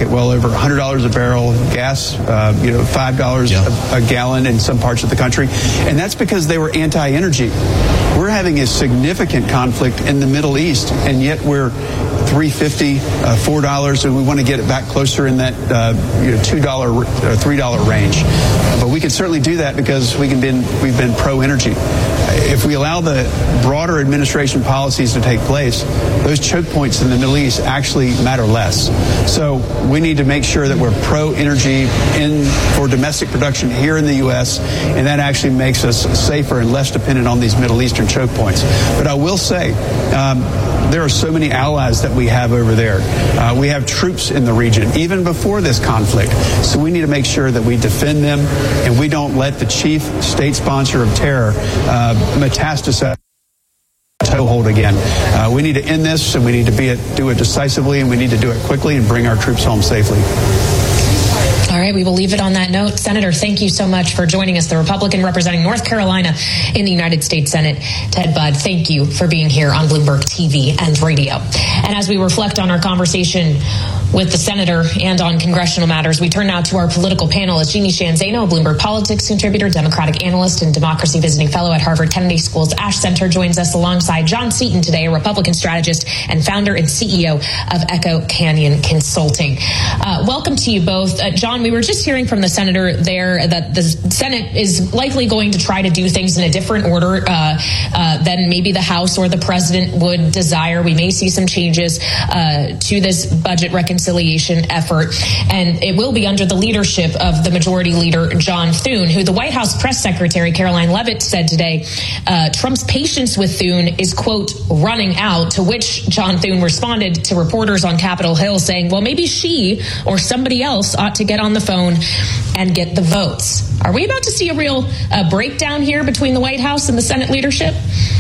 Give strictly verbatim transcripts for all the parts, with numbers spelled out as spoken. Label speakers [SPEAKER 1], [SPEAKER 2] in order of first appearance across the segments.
[SPEAKER 1] at well over one hundred dollars a barrel. Gas, uh, you know, five dollars yeah. a, a gallon in some parts of the country. And that's because they were anti-energy. We're having a significant conflict in the Middle East, and yet we're three fifty, uh, four dollars, and we want to get it back closer in that uh, you know, two dollars, uh, three dollars range. Uh, but we can certainly do that because we can been, we've been pro-energy. If we allow the broader administration policies to take place, those choke points in the Middle East actually matter less. So we need to make sure that we're pro-energy in for domestic production here in the U S, and that actually makes us safer and less dependent on these Middle Eastern choke points. But I will say, um, there are so many allies that we have over there. Uh, we have troops in the region, even before this conflict. So we need to make sure that we defend them and we don't let the chief state sponsor of terror uh, metastasize toehold again. Uh, we need to end this, and we need to be it, do it decisively, and we need to do it quickly and bring our troops home safely.
[SPEAKER 2] All right, we will leave it on that note. Senator, thank you so much for joining us, the Republican representing North Carolina in the United States Senate. Ted Budd, thank you for being here on Bloomberg T V and radio. And as we reflect on our conversation with the senator and on congressional matters, we turn now to our political panelist, Jeannie Sheehan Zaino, a Bloomberg Politics contributor, Democratic analyst, and democracy visiting fellow at Harvard Kennedy School's Ash Center, joins us alongside John Seaton today, a Republican strategist and founder and C E O of Echo Canyon Consulting. Uh, welcome to you both. Uh, John, we were just hearing from the senator there that the Senate is likely going to try to do things in a different order uh, uh, than maybe the House or the president would desire. We may see some changes uh, to this budget reconciliation effort, and it will be under the leadership of the majority leader, John Thune, who the White House press secretary, Caroline Leavitt, said today uh, Trump's patience with Thune is, quote, running out, to which John Thune responded to reporters on Capitol Hill saying, well, maybe she or somebody else ought to get on the phone and get the votes. Are we about to see a real uh, breakdown here between the White House and the Senate leadership?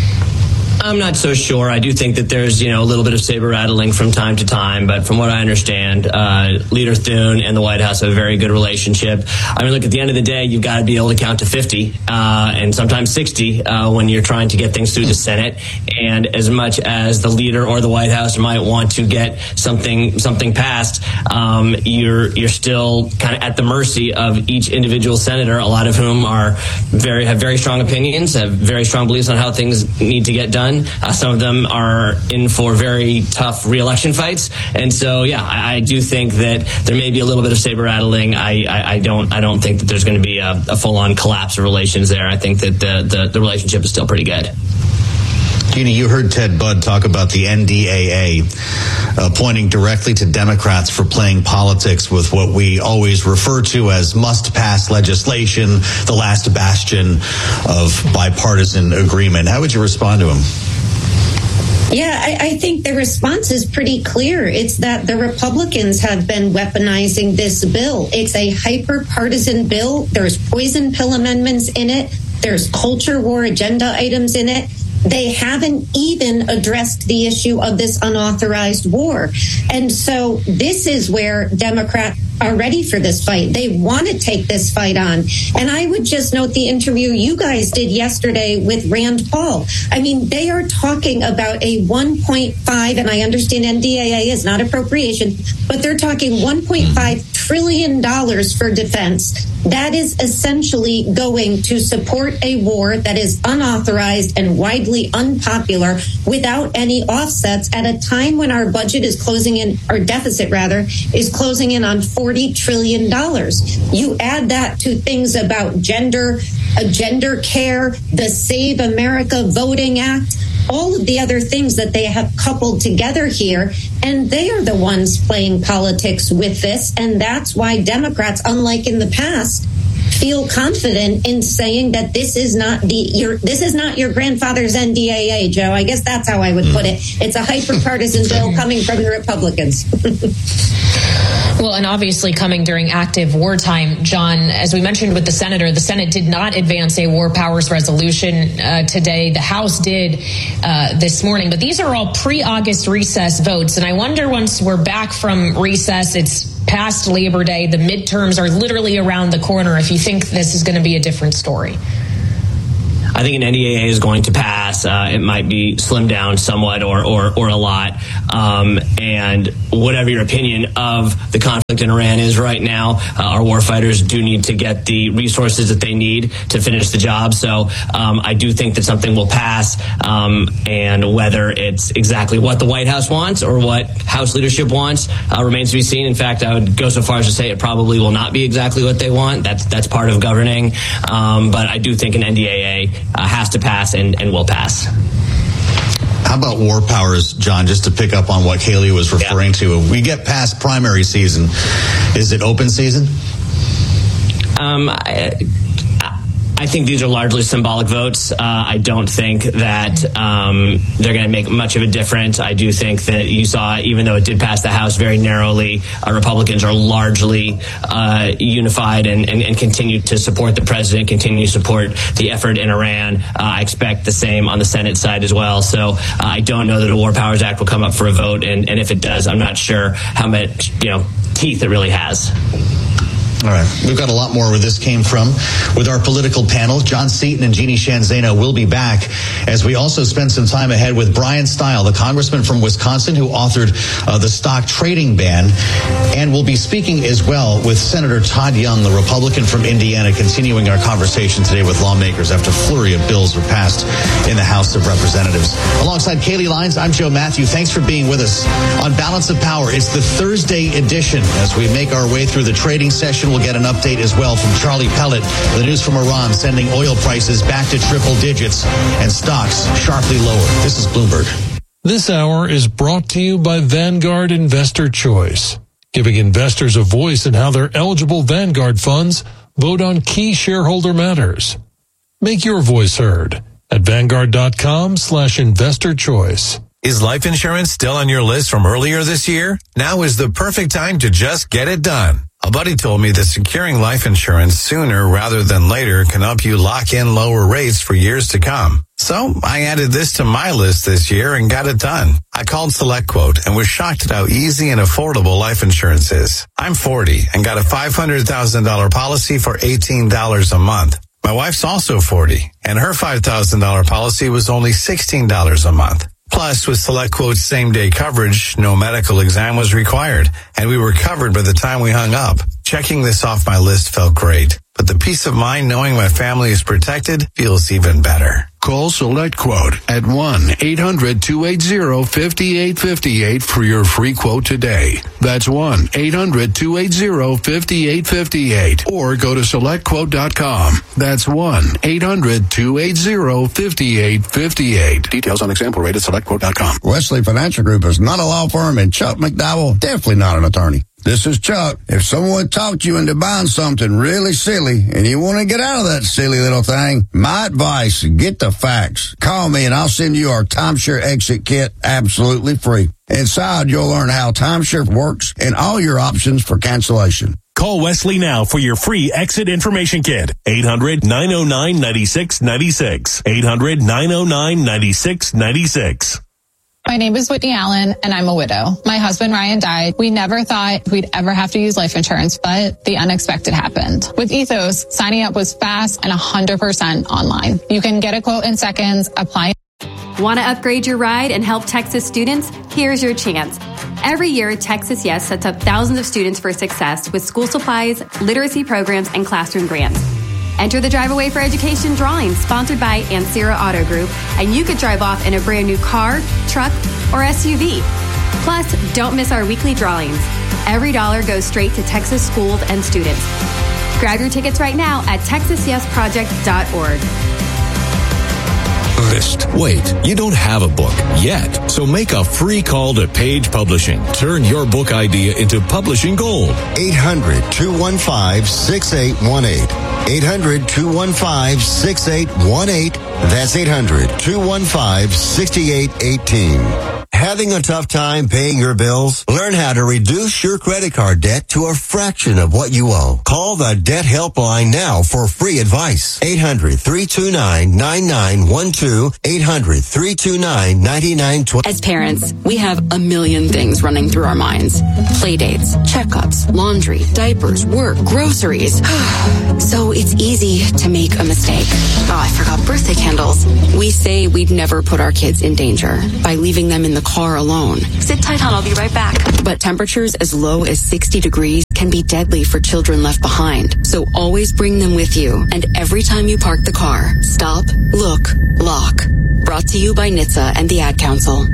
[SPEAKER 3] I'm not so sure. I do think that there's, you know, a little bit of saber rattling from time to time. But from what I understand, uh, Leader Thune and the White House have a very good relationship. I mean, look, at the end of the day, you've got to be able to count to fifty uh, and sometimes sixty uh, when you're trying to get things through the Senate. And as much as the leader or the White House might want to get something something passed, um, you're you're still kind of at the mercy of each individual senator, a lot of whom are very have very strong opinions, have very strong beliefs on how things need to get done. Uh, some of them are in for very tough re-election fights, and so yeah, I, I do think that there may be a little bit of saber rattling. I, I, I don't I don't think that there's going to be a, a full-on collapse of relations there. I think that the, the, the relationship is still pretty good.
[SPEAKER 4] Jeannie, you heard Ted Budd talk about the N D A A, uh, pointing directly to Democrats for playing politics with what we always refer to as must-pass legislation, the last bastion of bipartisan agreement. How would you respond to him?
[SPEAKER 5] Yeah, I, I think the response is pretty clear. It's that the Republicans have been weaponizing this bill. It's a hyper-partisan bill. There's poison pill amendments in it. There's culture war agenda items in it. They haven't even addressed the issue of this unauthorized war. And so this is where Democrats are ready for this fight. They want to take this fight on. And I would just note the interview you guys did yesterday with Rand Paul. I mean, they are talking about a one point five, and I understand N D A A is not appropriation, but they're talking one point five trillion dollars for defense. That is essentially going to support a war that is unauthorized and widely unpopular without any offsets at a time when our budget is closing in, our deficit rather, is closing in on forty trillion dollars. You add that to things about gender, uh, gender care, the Save America Voting Act, all of the other things that they have coupled together here, and they are the ones playing politics with this, and that's why Democrats, unlike in the past, feel confident in saying that this is not the your this is not your grandfather's N D A A, Joe. I guess that's how I would put it. It's a hyper-partisan bill coming from the Republicans.
[SPEAKER 2] Well, and obviously coming during active wartime, John, as we mentioned with the senator, the Senate did not advance a war powers resolution uh, today. The House did uh, this morning, but these are all pre-August recess votes. And I wonder, once we're back from recess, it's past Labor Day, the midterms are literally around the corner, if you think this is going to be a different story.
[SPEAKER 3] I think an N D A A is going to pass. Uh, it might be slimmed down somewhat or or, or a lot. Um, and whatever your opinion of the conflict in Iran is right now, uh, our warfighters do need to get the resources that they need to finish the job. So um, I do think that something will pass. Um, and whether it's exactly what the White House wants or what House leadership wants uh, remains to be seen. In fact, I would go so far as to say it probably will not be exactly what they want. That's that's part of governing. Um, but I do think an N D A A uh, has to pass and, and will pass.
[SPEAKER 4] How about war powers, John, just to pick up on what Haley was referring yeah. to? If we get past primary season, is it open season?
[SPEAKER 3] Um, I, I think these are largely symbolic votes. Uh, I don't think that um, they're going to make much of a difference. I do think that you saw, even though it did pass the House very narrowly, uh, Republicans are largely uh, unified and, and, and continue to support the president, continue to support the effort in Iran. Uh, I expect the same on the Senate side as well. So uh, I don't know that a War Powers Act will come up for a vote. And, and if it does, I'm not sure how much, you know, teeth it really has.
[SPEAKER 4] All right. We've got a lot more where this came from with our political panel. John Seaton and Jeannie Sheehan Zaino will be back as we also spend some time ahead with Brian Stile, the congressman from Wisconsin who authored uh, the stock trading ban. And we'll be speaking as well with Senator Todd Young, the Republican from Indiana, continuing our conversation today with lawmakers after a flurry of bills were passed in the House of Representatives. Alongside Kaylee Lyons, I'm Joe Matthew. Thanks for being with us on Balance of Power. It's the Thursday edition. As we make our way through the trading session, we'll get an update as well from Charlie Pellet. The news from Iran sending oil prices back to triple digits and stocks sharply lower. This is Bloomberg.
[SPEAKER 6] This hour is brought to you by Vanguard Investor Choice, giving investors a voice in how their eligible Vanguard funds vote on key shareholder matters. Make your voice heard at Vanguard.com slash investor choice.
[SPEAKER 7] Is life insurance still on your list from earlier this year? Now is the perfect time to just get it done. A buddy told me that securing life insurance sooner rather than later can help you lock in lower rates for years to come. So I added this to my list this year and got it done. I called SelectQuote and was shocked at how easy and affordable life insurance is. I'm forty and got a five hundred thousand dollars policy for eighteen dollars a month. My wife's also forty and her five thousand dollars policy was only sixteen dollars a month. Plus, with SelectQuote's same-day coverage, no medical exam was required, and we were covered by the time we hung up. Checking this off my list felt great, but the peace of mind knowing my family is protected feels even better.
[SPEAKER 8] Call SelectQuote at one eight hundred two eight zero five eight five eight for your free quote today. That's one eight hundred two eight zero five eight five eight. Or go to select quote dot com. That's one eight hundred two eight zero five eight five eight. Details on example rate at select quote dot com.
[SPEAKER 9] Wesley Financial Group is not a law firm, and Chuck McDowell definitely not an attorney. This is Chuck. If someone talked you into buying something really silly and you want to get out of that silly little thing, my advice, get the facts. Call me and I'll send you our timeshare exit kit absolutely free. Inside, you'll learn how timeshare works and all your options for cancellation.
[SPEAKER 10] Call Wesley now for your free exit information kit. eight hundred nine oh nine nine six nine six. eight hundred nine oh nine nine six nine six.
[SPEAKER 11] My name is Whitney Allen, and I'm a widow. My husband, Ryan, died. We never thought we'd ever have to use life insurance, but the unexpected happened. With Ethos, signing up was fast and one hundred percent online. You can get a quote in seconds, apply.
[SPEAKER 12] Want to upgrade your ride and help Texas students? Here's your chance. Every year, Texas Yes sets up thousands of students for success with school supplies, literacy programs, and classroom grants. Enter the Drive Away for Education drawing sponsored by Ancira Auto Group, and you could drive off in a brand new car, truck, or S U V. Plus, don't miss our weekly drawings. Every dollar goes straight to Texas schools and students. Grab your tickets right now at texas yes project dot org.
[SPEAKER 13] List. Wait, you don't have a book yet, so make a free call to Page Publishing. Turn your book idea into publishing gold.
[SPEAKER 14] eight hundred two one five six eight one eight. eight hundred two one five six eight one eight. That's eight hundred two one five six eight one eight. Having a tough time paying your bills? Learn how to reduce your credit card debt to a fraction of what you owe. Call the Debt Helpline now for free advice. eight hundred, three two nine, nine nine one two. eight hundred, three two nine, nine nine one two.
[SPEAKER 15] As parents, we have a million things running through our minds. Playdates, checkups, laundry, diapers, work, groceries. So it's easy to make a mistake. Oh, I forgot birthday candles. We say we'd never put our kids in danger by leaving them in the car alone.
[SPEAKER 16] Sit tight, hon. I'll be right back.
[SPEAKER 15] But temperatures as low as sixty degrees can be deadly for children left behind. So always bring them with you. And every time you park the car, stop, look, lock. Brought to you by N H T S A and the Ad Council.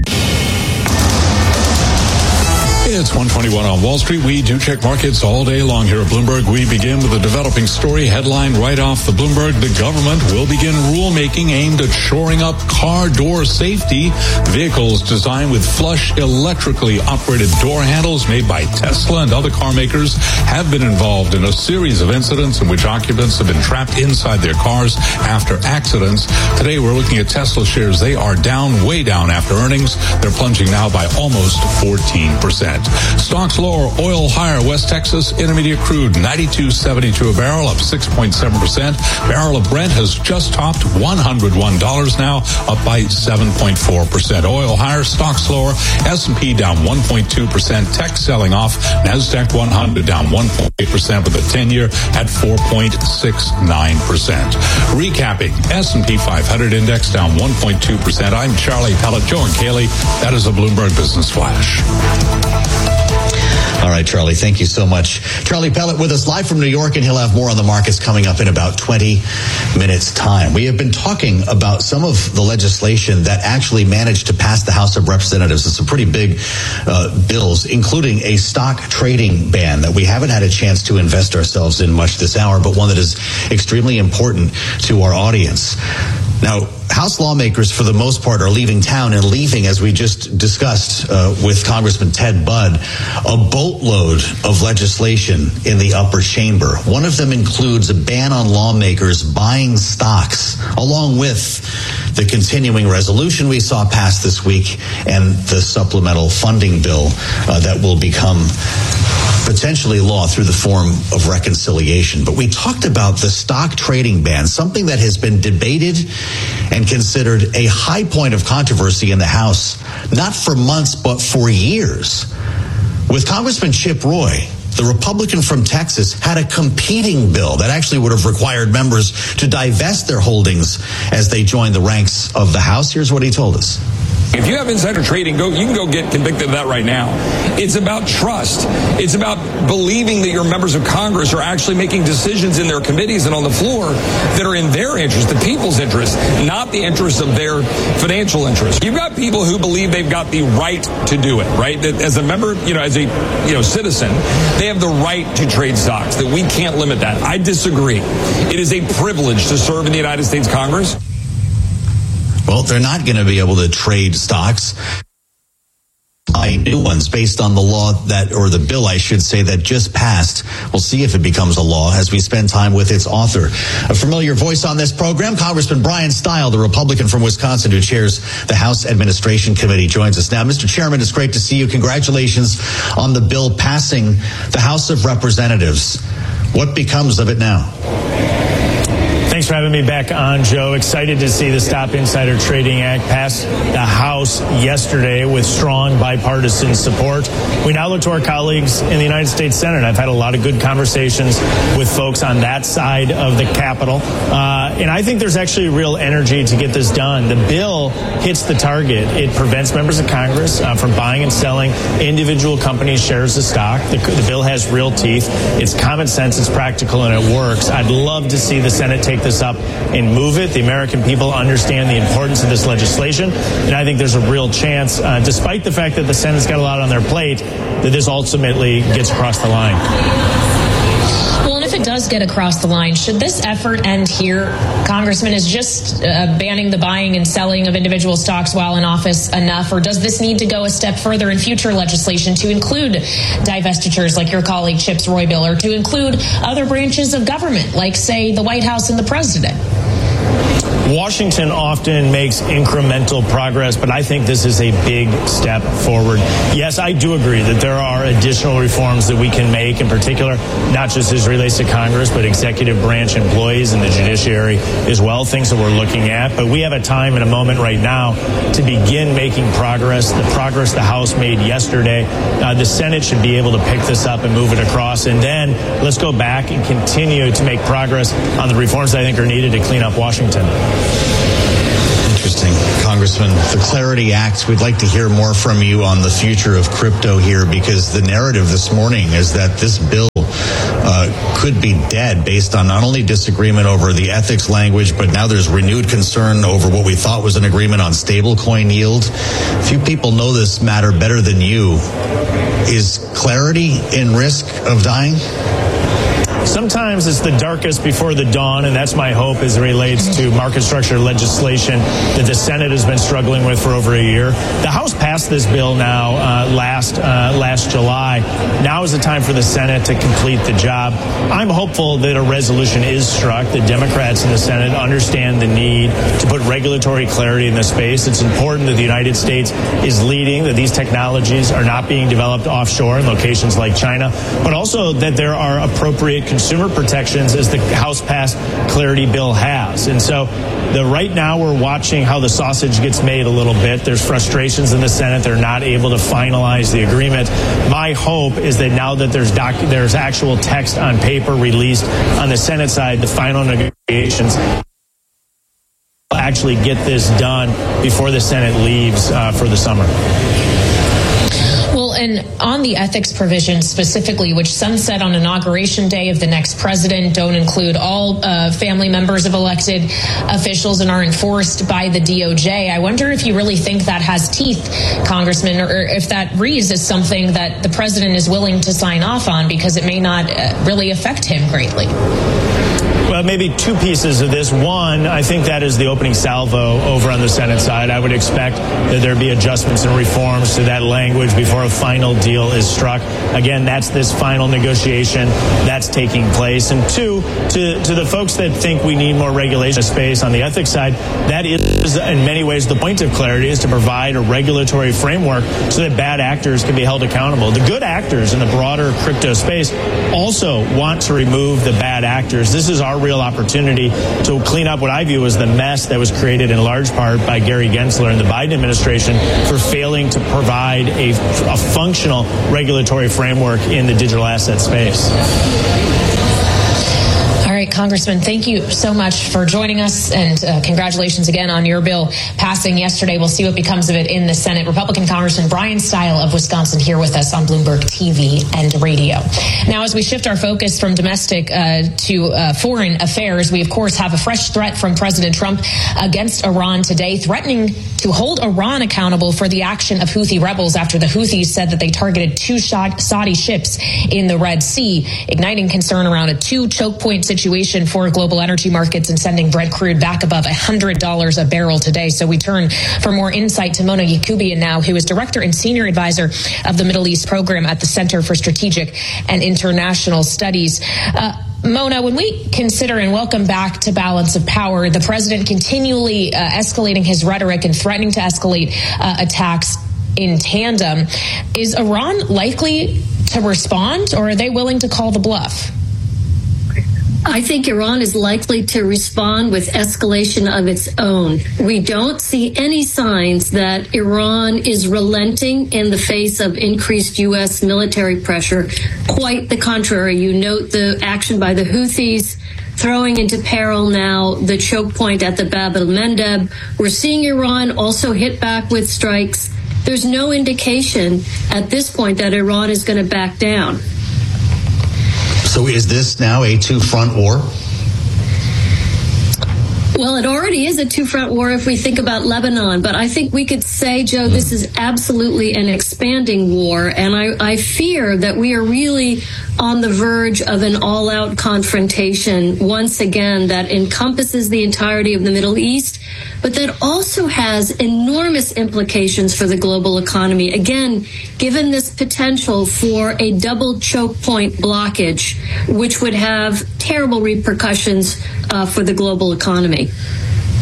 [SPEAKER 17] It's one twenty-one on Wall Street. We do check markets all day long here at Bloomberg. We begin with a developing story headline right off the Bloomberg. The government will begin rulemaking aimed at shoring up car door safety. Vehicles designed with flush electrically operated door handles made by Tesla and other car makers have been involved in a series of incidents in which occupants have been trapped inside their cars after accidents. Today we're looking at Tesla shares. They are down, way down after earnings. They're plunging now by almost fourteen percent. Stocks lower, oil higher. West Texas Intermediate crude ninety-two seventy-two a barrel, up six point seven percent. Barrel of Brent has just topped one hundred one dollars now, up by seven point four percent. Oil higher, stocks lower. S and P down one point two percent. Tech selling off. Nasdaq one hundred down one point eight percent with a ten-year at four point six nine percent. Recapping, S and P five hundred index down one point two percent. I'm Charlie Pellet, Joe and Kaylee. That is a Bloomberg Business Flash.
[SPEAKER 4] All right, Charlie, thank you so much. Charlie Pellet with us live from New York, and he'll have more on the markets coming up in about twenty minutes' time. We have been talking about some of the legislation that actually managed to pass the House of Representatives. It's some pretty big uh, bills, including a stock trading ban that we haven't had a chance to invest ourselves in much this hour, but one that is extremely important to our audience. Now, House lawmakers, for the most part, are leaving town and leaving, as we just discussed uh, with Congressman Ted Budd, a boatload of legislation in the upper chamber. One of them includes a ban on lawmakers buying stocks, along with the continuing resolution we saw passed this week and the supplemental funding bill uh, that will become potentially law through the form of reconciliation. But we talked about the stock trading ban, something that has been debated and considered a high point of controversy in the House, not for months, but for years. With Congressman Chip Roy, the Republican from Texas, had a competing bill that actually would have required members to divest their holdings as they joined the ranks of the House. Here's what he told us.
[SPEAKER 18] If you have insider trading, go, you can go get convicted of that right now. It's about trust. It's about believing that your members of Congress are actually making decisions in their committees and on the floor that are in their interest, the people's interest, not the interest of their financial interest. You've got people who believe they've got the right to do it, right? That as a member, you know, as a you know citizen, they have the right to trade stocks, that we can't limit that. I disagree. It is a privilege to serve in the United States Congress.
[SPEAKER 4] Well, they're not going to be able to trade stocks, buy new ones based on the law that, or the bill, I should say, that just passed. We'll see if it becomes a law as we spend time with its author. A familiar voice on this program, Congressman Brian Stile, the Republican from Wisconsin who chairs the House Administration Committee, joins us now. Mister Chairman, it's great to see you. Congratulations on the bill passing the House of Representatives. What becomes of it now?
[SPEAKER 19] Thanks for having me back on, Joe. Excited to see the Stop Insider Trading Act pass the House yesterday with strong bipartisan support. We now look to our colleagues in the United States Senate. I've had a lot of good conversations with folks on that side of the Capitol. Uh, and I think there's actually real energy to get this done. The bill hits the target. It prevents members of Congress uh, from buying and selling individual companies' shares of stock. The, the bill has real teeth. It's common sense, it's practical, and it works. I'd love to see the Senate take this up and move it. The American people understand the importance of this legislation, and I think there's a real chance, uh, despite the fact that the Senate's got a lot on their plate, that this ultimately gets across the line.
[SPEAKER 2] Well, and if it does get across the line, should this effort end here? Congressman, is just uh, banning the buying and selling of individual stocks while in office enough, or does this need to go a step further in future legislation to include divestitures like your colleague Chip's Roy bill, or to include other branches of government like, say, the White House and the president?
[SPEAKER 19] Washington often makes incremental progress, but I think this is a big step forward. Yes, I do agree that there are additional reforms that we can make, in particular, not just as relates to Congress, but executive branch employees and the judiciary as well, things that we're looking at. But we have a time and a moment right now to begin making progress. The progress the House made yesterday, uh, the Senate should be able to pick this up and move it across. And then let's go back and continue to make progress on the reforms that I think are needed to clean up Washington.
[SPEAKER 4] Interesting. Congressman, the Clarity Act, we'd like to hear more from you on the future of crypto here, because the narrative this morning is that this bill uh, could be dead based on not only disagreement over the ethics language, but now there's renewed concern over what we thought was an agreement on stablecoin yield. Few people know this matter better than you. Is Clarity in risk of dying?
[SPEAKER 19] Sometimes it's the darkest before the dawn, and that's my hope as it relates to market structure legislation that the Senate has been struggling with for over a year. The House passed this bill now uh, last uh, last July. Now is the time for the Senate to complete the job. I'm hopeful that a resolution is struck. The Democrats in the Senate understand the need to put regulatory clarity in this space. It's important that the United States is leading, that these technologies are not being developed offshore in locations like China, but also that there are appropriate consumer protections as the House passed Clarity bill has. And so the right now we're watching how the sausage gets made a little bit. There's frustrations in the Senate. They're not able to finalize the agreement. My hope is that now that there's doc, there's actual text on paper released on the Senate side, the final negotiations will actually get this done before the Senate leaves uh, for the summer.
[SPEAKER 2] Well, and on the ethics provisions specifically, which sunset on inauguration day of the next president, don't include all uh, family members of elected officials and are enforced by the D O J, I wonder if you really think that has teeth, Congressman, or if that reads as something that the president is willing to sign off on, because it may not uh, really affect him greatly.
[SPEAKER 19] Well, maybe two pieces of this. One, I think that is the opening salvo over on the Senate side. I would expect that there be adjustments and reforms to that language before a final deal is struck. Again, that's this final negotiation that's taking place. And two, to, to the folks that think we need more regulation space on the ethics side, that is in many ways the point of Clarity, is to provide a regulatory framework so that bad actors can be held accountable. The good actors in the broader crypto space also want to remove the bad actors. This is our real opportunity to clean up what I view as the mess that was created in large part by Gary Gensler and the Biden administration for failing to provide a, a functional regulatory framework in the digital asset space.
[SPEAKER 2] All right, Congressman, thank you so much for joining us, and uh, congratulations again on your bill passing yesterday. We'll see what becomes of it in the Senate. Republican Congressman Brian Stile of Wisconsin here with us on Bloomberg T V and radio. Now, as we shift our focus from domestic uh, to uh, foreign affairs, we, of course, have a fresh threat from President Trump against Iran today, threatening to hold Iran accountable for the action of Houthi rebels after the Houthis said that they targeted two Saudi ships in the Red Sea, igniting concern around a two choke point situation situation for global energy markets and sending Brent crude back above one hundred dollars a barrel today. So we turn for more insight to Mona Yacoubian now, who is Director and Senior Advisor of the Middle East Program at the Center for Strategic and International Studies. Uh, Mona, when we consider, and welcome back to Balance of Power, the president continually uh, escalating his rhetoric and threatening to escalate uh, attacks in tandem, is Iran likely to respond, or are they willing to call the bluff?
[SPEAKER 16] I think Iran is likely to respond with escalation of its own. We don't see any signs that Iran is relenting in the face of increased U S military pressure. Quite the contrary. You note the action by the Houthis, throwing into peril now the choke point at the Bab el-Mandeb. We're seeing Iran also hit back with strikes. There's no indication at this point that Iran is going to back down.
[SPEAKER 4] So is this now a two-front war?
[SPEAKER 16] Well, it already is a two-front war if we think about Lebanon. But I think we could say, Joe, this is absolutely an expanding war. And I, I fear that we are really on the verge of an all-out confrontation once again that encompasses the entirety of the Middle East, but that also has enormous implications for the global economy. Again, given this potential for a double choke point blockage, which would have terrible repercussions uh, for the global economy.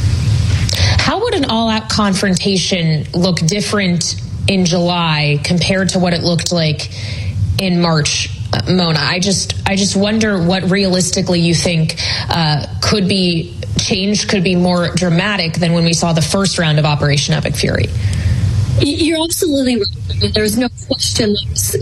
[SPEAKER 2] an all-out confrontation look different in July compared to what it looked like in March, uh, Mona? I just, I just wonder what realistically you think uh, could be changed, could be more dramatic than when we saw the first round of Operation Epic Fury.
[SPEAKER 16] You're absolutely right. There's no question.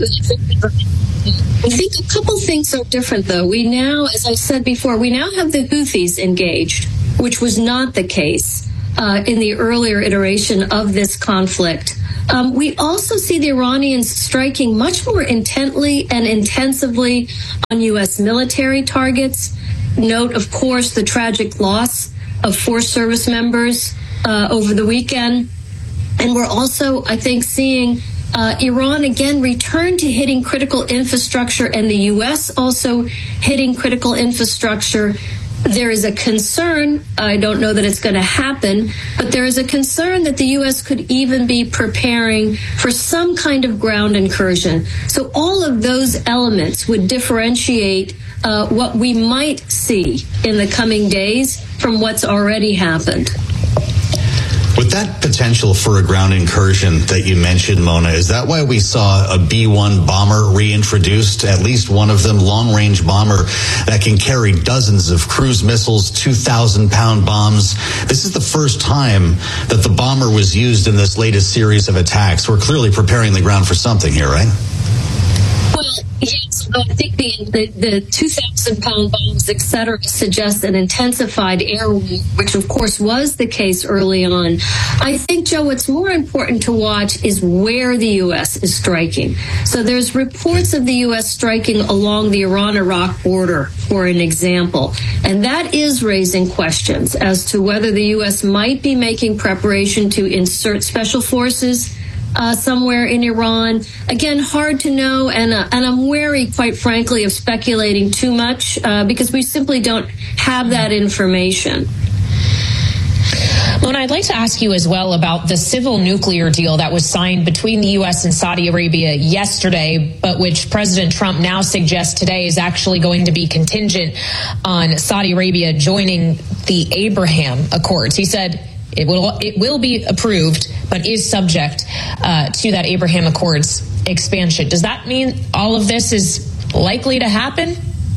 [SPEAKER 16] I think a couple things are different, though. We now, as I said before, we now have the Houthis engaged, which was not the case uh, in the earlier iteration of this conflict. Um, we also see the Iranians striking much more intently and intensively on U S military targets. Note, of course, the tragic loss of four service members uh, over the weekend. And we're also, I think, seeing uh, Iran again return to hitting critical infrastructure, and the U S also hitting critical infrastructure. There is a concern, I don't know that it's going to happen, but there is a concern that the U S could even be preparing for some kind of ground incursion. So all of those elements would differentiate uh, what we might see in the coming days from what's already happened.
[SPEAKER 4] With that potential for a ground incursion that you mentioned, Mona, is that why we saw a B one bomber reintroduced, at least one of them, long-range bomber that can carry dozens of cruise missiles, two thousand pound bombs? This is the first time that the bomber was used in this latest series of attacks. We're clearly preparing the ground for something here, right?
[SPEAKER 16] Well, yes, I think the, the, the two thousand pound bombs, et cetera, suggest an intensified air war, which of course was the case early on. I think, Joe, what's more important to watch is where the U S is striking. So there's reports of the U S striking along the Iran-Iraq border, for an example. And that is raising questions as to whether the U S might be making preparation to insert special forces Uh, somewhere in Iran. Again, hard to know, and uh, and I'm wary, quite frankly, of speculating too much uh, because we simply don't have that information.
[SPEAKER 2] Mona, I'd like to ask you as well about the civil nuclear deal that was signed between the U S and Saudi Arabia yesterday, but which President Trump now suggests today is actually going to be contingent on Saudi Arabia joining the Abraham Accords. He said It will it will be approved, but is subject uh, to that Abraham Accords expansion. Does that mean all of this is likely to happen?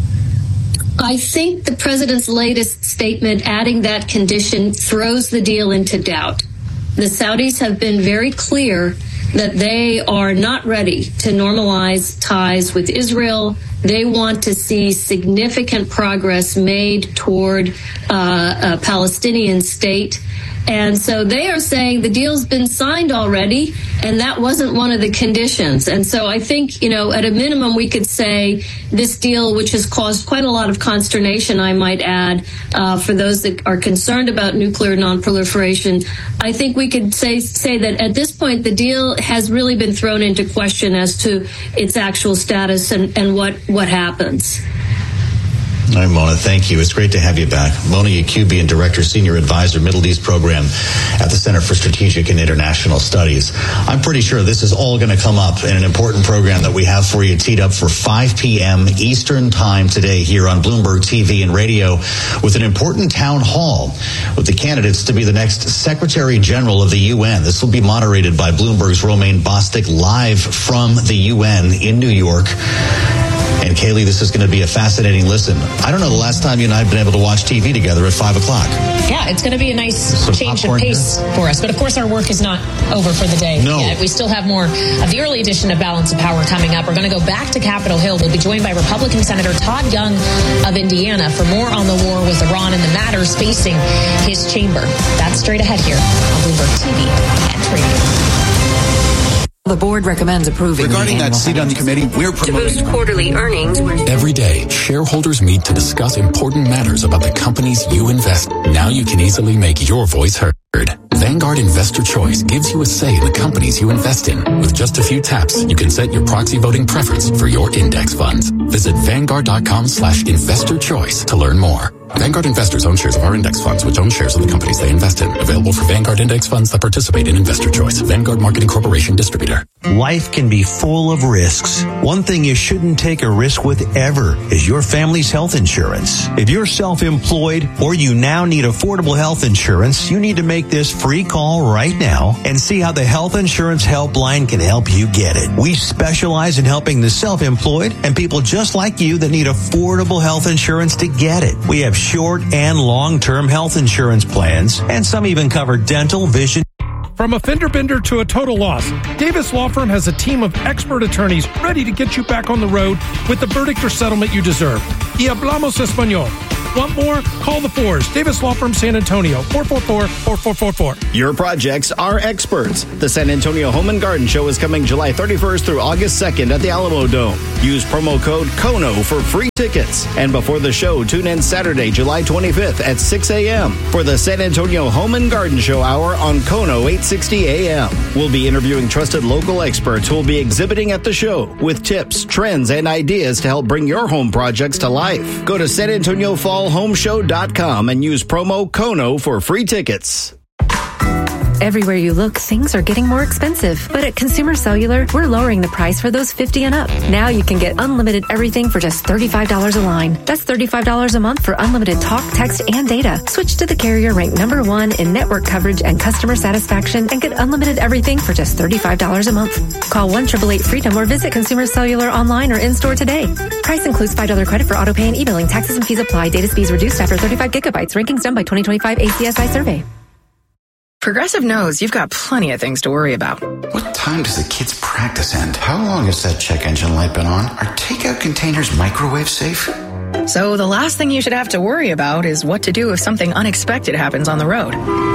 [SPEAKER 16] I think the president's latest statement adding that condition throws the deal into doubt. The Saudis have been very clear that they are not ready to normalize ties with Israel. They want to see significant progress made toward uh, a Palestinian state. And so they are saying the deal's been signed already, and that wasn't one of the conditions. And so I think, you know, at a minimum, we could say this deal, which has caused quite a lot of consternation, I might add, uh, for those that are concerned about nuclear nonproliferation, I think we could say say that at this point, the deal has really been thrown into question as to its actual status and, and what, what happens.
[SPEAKER 4] All right, Mona, thank you. It's great to have you back. Mona Yacoubian, Director, Senior Advisor, Middle East Program at the Center for Strategic and International Studies. I'm pretty sure this is all going to come up in an important program that we have for you teed up for five p.m. Eastern Time today here on Bloomberg T V and radio with an important town hall with the candidates to be the next Secretary General of the U N. This will be moderated by Bloomberg's Romaine Bostick live from the U N in New York. And Kaylee, this is going to be a fascinating listen. I don't know the last time you and I have been able to watch T V together at five o'clock.
[SPEAKER 2] Yeah, it's going to be a nice Some change of pace here for us. But of course, our work is not over for the day
[SPEAKER 4] no.
[SPEAKER 2] yet. We still have more of the early edition of Balance of Power coming up. We're going to go back to Capitol Hill. We'll be joined by Republican Senator Todd Young of Indiana for more on the war with Iran and the matters facing his chamber. That's straight ahead here on Bloomberg T V and radio.
[SPEAKER 20] The board recommends approving.
[SPEAKER 1] Regarding that seat on the committee, we're promoting
[SPEAKER 20] to boost quarterly earnings.
[SPEAKER 21] Every day, shareholders meet to discuss important matters about the companies you invest in. Now you can easily make your voice heard. Vanguard Investor Choice gives you a say in the companies you invest in. With just a few taps, you can set your proxy voting preference for your index funds. Visit Vanguard.com slash investor choice to learn more. Vanguard investors own shares of our index funds, which own shares of the companies they invest in. Available for Vanguard index funds that participate in Investor Choice. Vanguard Marketing Corporation Distributor.
[SPEAKER 5] Life can be full of risks. One thing you shouldn't take a risk with ever is your family's health insurance. If you're self-employed or you now need affordable health insurance, you need to make this free call right now and see how the Health Insurance Helpline can help you get it. We specialize in helping the self-employed and people just like you that need affordable health insurance to get it. We have short and long-term health insurance plans, and some even cover dental, vision.
[SPEAKER 22] From a fender bender to a total loss, Davis Law Firm has a team of expert attorneys ready to get you back on the road with the verdict or settlement you deserve. Y hablamos español. Want more? Call the Fours. Davis Law Firm, San Antonio, four four four, four four four four.
[SPEAKER 23] Your projects are experts. The San Antonio Home and Garden Show is coming July thirty-first through August second at the Alamo Dome. Use promo code KONO for free tickets. And before the show, tune in Saturday, July twenty-fifth at six a.m. for the San Antonio Home and Garden Show Hour on KONO eight sixty A M. We'll be interviewing trusted local experts who will be exhibiting at the show with tips, trends, and ideas to help bring your home projects to life. Go to San Antonio Fall home show dot com and use promo KONO for free tickets.
[SPEAKER 24] Everywhere you look, things are getting more expensive. But at Consumer Cellular, we're lowering the price for those fifty and up. Now you can get unlimited everything for just thirty-five dollars a line. That's thirty-five dollars a month for unlimited talk, text, and data. Switch to the carrier ranked number one in network coverage and customer satisfaction and get unlimited everything for just thirty-five dollars a month. Call one eight eight eight freedom or visit Consumer Cellular online or in-store today. Price includes five dollars credit for auto pay and e-billing. Taxes and fees apply. Data speeds reduced after thirty-five gigabytes. Rankings done by twenty twenty-five A C S I survey.
[SPEAKER 25] Progressive knows you've got plenty of things to worry about.
[SPEAKER 26] What time does the kids' practice end? How long has that check engine light been on? Are takeout containers microwave safe?
[SPEAKER 25] So the last thing you should have to worry about is what to do if something unexpected happens on the road.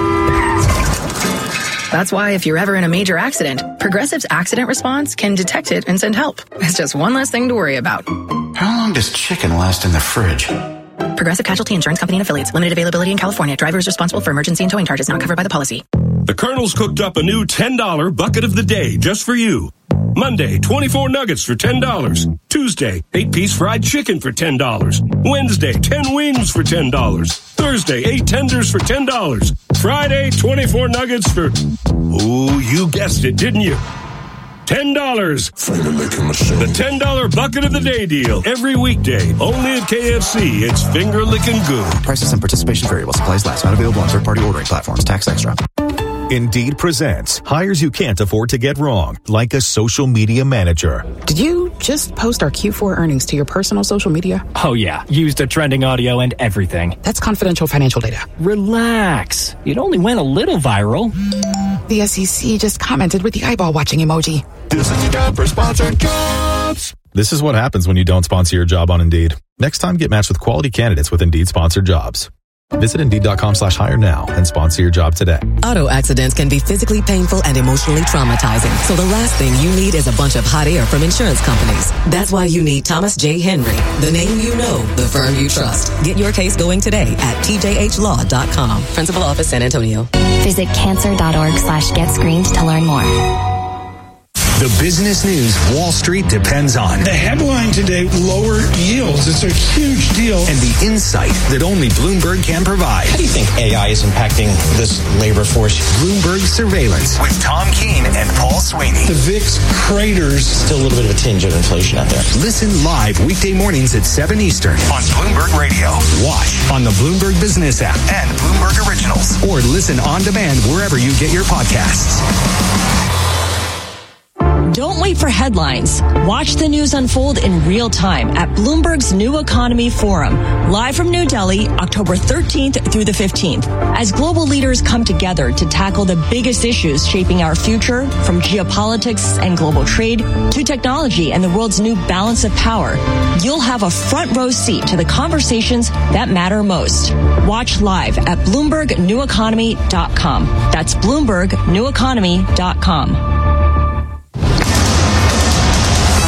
[SPEAKER 25] That's why if you're ever in a major accident, Progressive's accident response can detect it and send help. It's just one less thing to worry about.
[SPEAKER 26] How long does chicken last in the fridge?
[SPEAKER 25] Progressive Casualty Insurance Company and Affiliates. Limited availability in California. Driver is responsible for emergency and towing charges not covered by the policy.
[SPEAKER 10] The Colonel's cooked up a new ten dollars bucket of the day just for you. Monday, twenty-four nuggets for ten dollars. Tuesday, eight-piece fried chicken for ten dollars. Wednesday, ten wings for ten dollars. Thursday, eight tenders for ten dollars. Friday, twenty-four nuggets for... Oh, you guessed it, didn't you? ten dollars. The ten dollars bucket of the day deal. Every weekday. Only at K F C. It's finger licking good.
[SPEAKER 27] Prices and participation variable. Supplies last. Not available on third-party ordering platforms. Tax extra.
[SPEAKER 28] Indeed presents hires you can't afford to get wrong, like a social media manager.
[SPEAKER 29] Did you just post our Q four earnings to your personal social media?
[SPEAKER 30] Oh, yeah. Used a trending audio and everything.
[SPEAKER 29] That's confidential financial data.
[SPEAKER 30] Relax. It only went a little viral.
[SPEAKER 29] The S E C just commented with the eyeball watching emoji.
[SPEAKER 28] This is the ad for sponsored jobs. This is what happens when you don't sponsor your job on Indeed. Next time, get matched with quality candidates with Indeed sponsored jobs. Visit Indeed.com slash hire now and sponsor your job today.
[SPEAKER 31] Auto accidents can be physically painful and emotionally traumatizing. So the last thing you need is a bunch of hot air from insurance companies. That's why you need Thomas J. Henry, the name you know, the firm you trust. Get your case going today at T J H law dot com. Principal Office, San Antonio.
[SPEAKER 32] Visit cancer.org slash get screened to learn more.
[SPEAKER 33] The business news Wall Street depends on.
[SPEAKER 34] The headline today, lower yields. It's a huge deal.
[SPEAKER 33] And the insight that only Bloomberg can provide.
[SPEAKER 35] How do you think A I is impacting this labor force?
[SPEAKER 33] Bloomberg Surveillance with Tom Keene and Paul Sweeney.
[SPEAKER 34] The V I X craters.
[SPEAKER 35] Still a little bit of a tinge of inflation out there.
[SPEAKER 33] Listen live weekday mornings at seven Eastern on Bloomberg Radio. Watch on the Bloomberg Business app and Bloomberg Originals. Or listen on demand wherever you get your podcasts.
[SPEAKER 36] Don't wait for headlines. Watch the news unfold in real time at Bloomberg's New Economy Forum, live from New Delhi, October thirteenth through the fifteenth, as global leaders come together to tackle the biggest issues shaping our future, from geopolitics and global trade to technology and the world's new balance of power. You'll have a front row seat to the conversations that matter most. Watch live at Bloomberg New Economy dot com. That's Bloomberg New Economy dot com.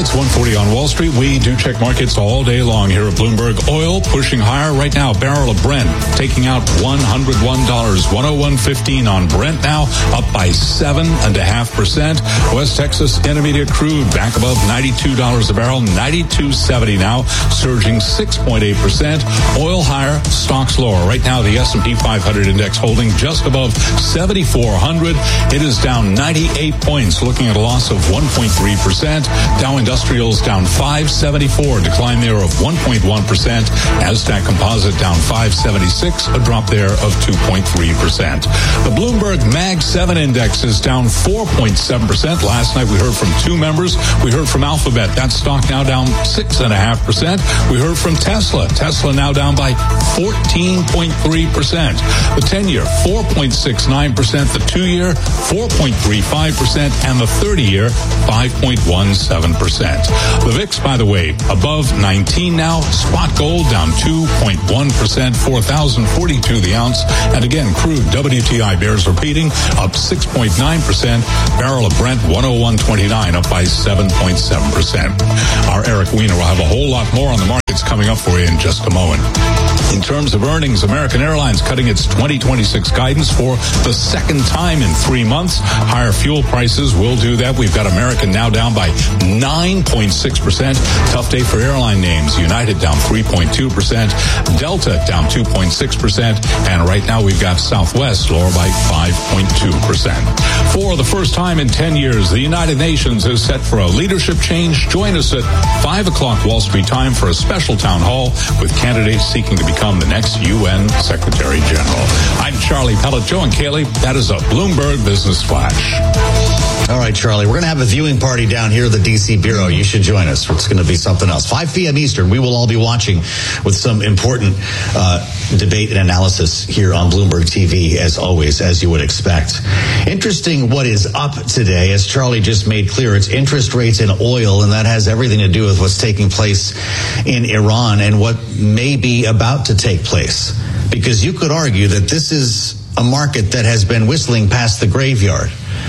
[SPEAKER 2] It's one forty on Wall Street. We do check markets all day long here at Bloomberg. Oil pushing higher right now. Barrel of Brent taking out one hundred one dollars. one oh one fifteen on Brent now, up by seven and a half percent. West Texas Intermediate crude back above ninety-two dollars a barrel. ninety-two seventy now, surging six point eight percent. Oil higher, stocks lower. Right now, the S and P five hundred index holding just above seventy-four hundred. It is down ninety-eight points, looking at a loss of one point three percent. Dow Industrials down five seventy-four, decline there of one point one percent. Nasdaq Composite down five seventy-six, a drop there of two point three percent. The Bloomberg Mag seven index is down four point seven percent. Last night we heard from two members. We heard from Alphabet. That stock now down six point five percent. We heard from Tesla. Tesla now down by fourteen point three percent. The ten-year, four point six nine percent. The two-year, four point three five percent. And the thirty-year, five point one seven percent. The V I X, by the way, above nineteen now. Spot gold down two point one percent, four thousand forty-two the ounce. And again, crude W T I bears repeating, up six point nine percent. Barrel of Brent, one oh one twenty-nine, up by seven point seven percent. Our Eric Weiner will have a whole lot more on the markets coming up for you in just a moment. In terms of earnings, American Airlines cutting its twenty twenty-six guidance for the second time in three months. Higher fuel prices will do that. We've got American now down by nine point six percent. Tough day for airline names. United down three point two percent. Delta down two point six percent. And right now we've got Southwest lower by five point two percent. For the first time in ten years, the United Nations is set for a leadership change. Join us at five o'clock Wall Street time for a special town hall with candidates seeking to become the next U N Secretary General. I'm Charlie Pellet. Joe and Kaylee, that is a Bloomberg Business Flash.
[SPEAKER 3] All right, Charlie, we're going to have a viewing party down here at the D C Bureau. You should join us. It's going to be something else. five p.m. Eastern, we will all be watching with some important uh, debate and analysis here on Bloomberg T V, as always, as you would expect. Interesting what is up today, as Charlie just made clear, it's interest rates and oil, and that has everything to do with what's taking place in Iran and what may be about to take place. Because you could argue that this is a market that has been whistling past the graveyard,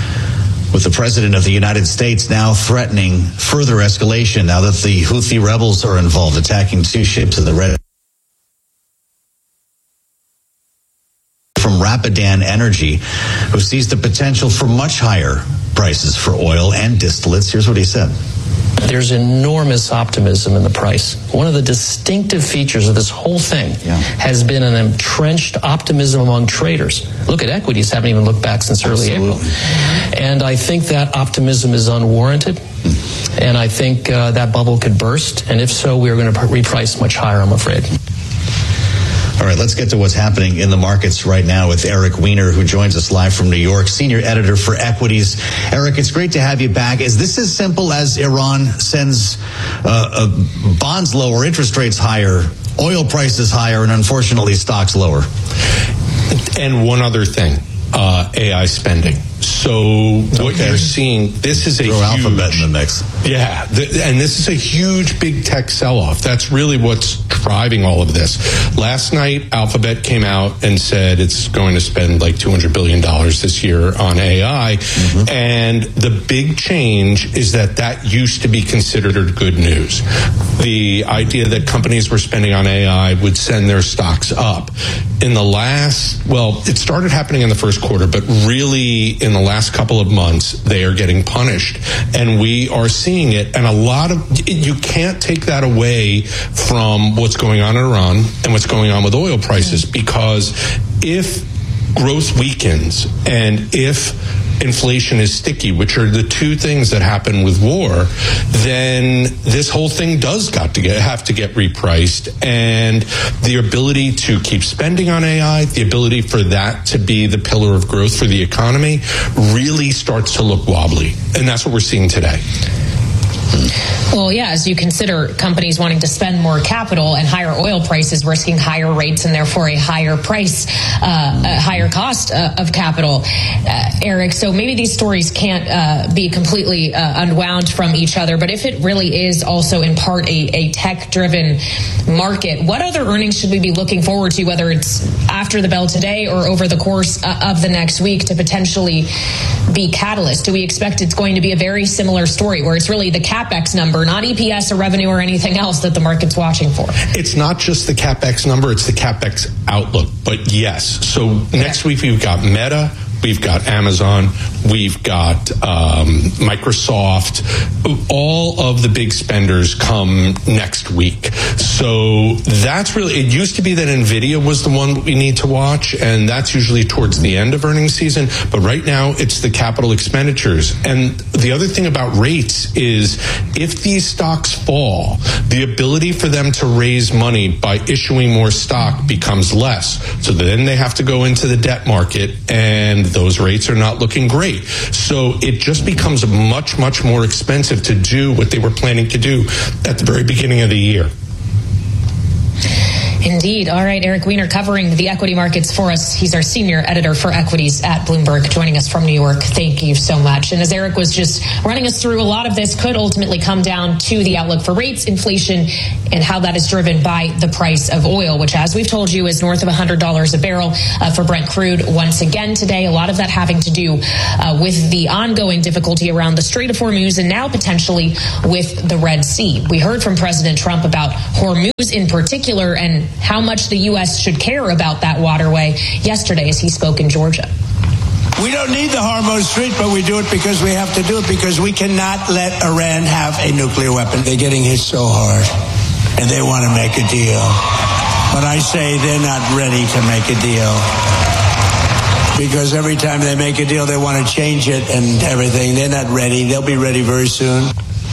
[SPEAKER 3] with the President of the United States now threatening further escalation now that the Houthi rebels are involved, attacking two ships in the Red from Rapidan Energy, who sees the potential for much higher prices for oil and distillates. Here's what he said.
[SPEAKER 4] There's enormous optimism in the price. One of the distinctive features of this whole thing yeah. has been an entrenched optimism among traders. Look at equities, haven't even looked back since early Absolutely. April. And I think that optimism is unwarranted. Mm. And I think uh, that bubble could burst. And if so, we're going to reprice much higher, I'm afraid.
[SPEAKER 3] All right, let's get to what's happening in the markets right now with Eric Weiner, who joins us live from New York, senior editor for Equities. Eric, it's great to have you back. Is this as simple as Iran sends uh, uh, bonds lower, interest rates higher, oil prices higher, and unfortunately stocks lower?
[SPEAKER 6] And one other thing, uh, A I spending. So what okay. you're seeing, this is a
[SPEAKER 3] Throw
[SPEAKER 6] huge...
[SPEAKER 3] Alphabet in the mix.
[SPEAKER 6] Yeah, th- and this is a huge big tech sell-off. That's really what's driving all of this. Last night, Alphabet came out and said it's going to spend like two hundred billion dollars this year on A I. Mm-hmm. And the big change is that that used to be considered good news. The idea that companies were spending on A I would send their stocks up. In the last, well, it started happening in the first quarter, but really in the last couple of months, they are getting punished. And we are seeing it. And a lot of, you can't take that away from what's going on in Iran and what's going on with oil prices, because if growth weakens and if inflation is sticky, which are the two things that happen with war, then this whole thing does got to get have to get repriced. And the ability to keep spending on A I, the ability for that to be the pillar of growth for the economy, really starts to look wobbly. And that's what we're seeing today.
[SPEAKER 7] Well, yeah, as you consider companies wanting to spend more capital and higher oil prices risking higher rates and therefore a higher price, uh, a higher cost uh, of capital, uh, Eric. So maybe these stories can't uh, be completely uh, unwound from each other. But if it really is also in part a, a tech-driven market, what other earnings should we be looking forward to, whether it's after the bell today or over the course uh, of the next week, to potentially be catalyst? Do we expect it's going to be a very similar story where it's really the CapEx number, not E P S or revenue or anything else that the market's watching for.
[SPEAKER 6] It's not just the CapEx number, it's the CapEx outlook. But yes, so okay. Next week we've got Meta, we've got Amazon, we've got um, Microsoft. All of the big spenders come next week. So that's really, it used to be that NVIDIA was the one we need to watch, and that's usually towards the end of earnings season. But right now, it's the capital expenditures. And the other thing about rates is if these stocks fall, the ability for them to raise money by issuing more stock becomes less. So then they have to go into the debt market, and those rates are not looking great. So it just becomes much, much more expensive to do what they were planning to do at the very beginning of the year.
[SPEAKER 7] Indeed. All right, Eric Weiner covering the equity markets for us. He's our senior editor for equities at Bloomberg, joining us from New York. Thank you so much. And as Eric was just running us through, a lot of this could ultimately come down to the outlook for rates, inflation, and how that is driven by the price of oil, which, as we've told you, is north of one hundred dollars a barrel uh, for Brent crude once again today. A lot of that having to do uh, with the ongoing difficulty around the Strait of Hormuz and now potentially with the Red Sea. We heard from President Trump about Hormuz in particular and how much the U S should care about that waterway yesterday as he spoke in Georgia.
[SPEAKER 1] We don't need the Hormuz Strait, but we do it because we have to do it because we cannot let Iran have a nuclear weapon. They're getting hit so hard, and they want to make a deal. But I say they're not ready to make a deal. Because every time they make a deal, they want to change it and everything. They're not ready. They'll be ready very soon.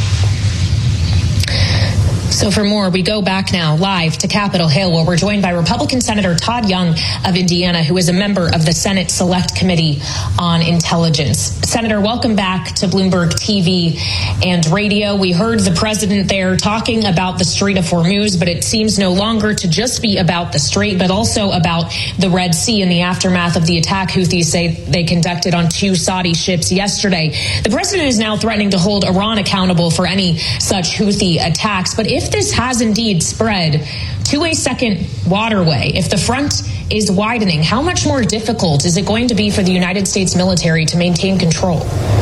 [SPEAKER 7] So for more, we go back now live to Capitol Hill, where we're joined by Republican Senator Todd Young of Indiana, who is a member of the Senate Select Committee on Intelligence. Senator, welcome back to Bloomberg T V and radio. We heard the president there talking about the Strait of Hormuz, but it seems no longer to just be about the Strait, but also about the Red Sea in the aftermath of the attack Houthis say they conducted on two Saudi ships yesterday. The president is now threatening to hold Iran accountable for any such Houthi attacks. But if this has indeed spread to a second waterway, if the front is widening, how much more difficult is it going to be for the United States military to maintain control?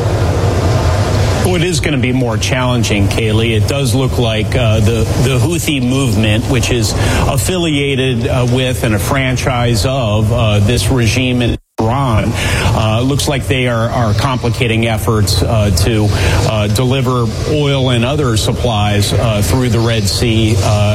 [SPEAKER 5] Well, it is going to be more challenging, Kaylee. It does look like uh, the, the Houthi movement, which is affiliated uh, with and a franchise of uh, this regime in Iran, uh, looks like they are, are complicating efforts uh, to uh, deliver oil and other supplies uh, through the Red Sea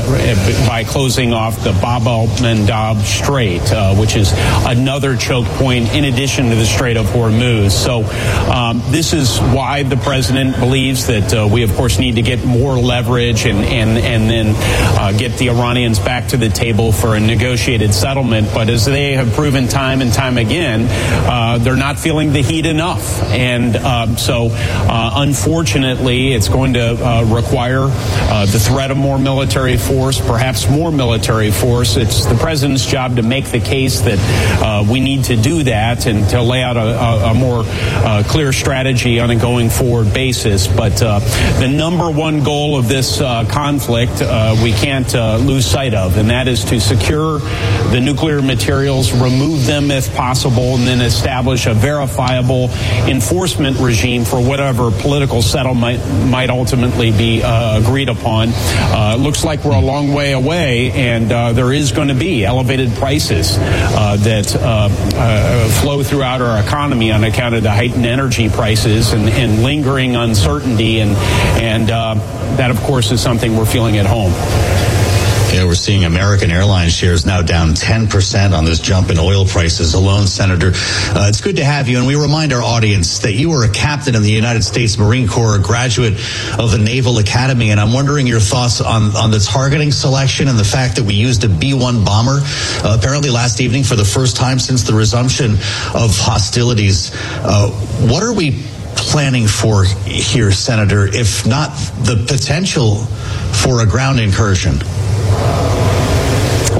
[SPEAKER 5] uh, by closing off the Bab el-Mandab Strait, uh, which is another choke point in addition to the Strait of Hormuz. So um, this is why the president believes that uh, we, of course, need to get more leverage and, and, and then uh, get the Iranians back to the table for a negotiated settlement. But as they have proven time and time again, Uh, they're not feeling the heat enough. And um, so, uh, unfortunately, it's going to uh, require uh, the threat of more military force, perhaps more military force. It's the president's job to make the case that uh, we need to do that and to lay out a, a, a more uh, clear strategy on a going forward basis. But uh, the number one goal of this uh, conflict uh, we can't uh, lose sight of, and that is to secure the nuclear materials, remove them if possible, and then establish a verifiable enforcement regime for whatever political settlement might ultimately be uh, agreed upon. Uh, looks like we're a long way away, and uh, there is going to be elevated prices uh, that uh, uh, flow throughout our economy on account of the heightened energy prices and, and lingering uncertainty, and, and uh, that, of course, is something we're feeling at home.
[SPEAKER 3] Yeah, we're seeing American Airlines shares now down ten percent on this jump in oil prices alone, Senator. Uh, it's good to have you, and we remind our audience that you were a captain in the United States Marine Corps, a graduate of the Naval Academy, and I'm wondering your thoughts on, on the targeting selection and the fact that we used a B one bomber uh, apparently last evening for the first time since the resumption of hostilities. Uh, what are we planning for here, Senator, if not the potential for a ground incursion?
[SPEAKER 5] Well,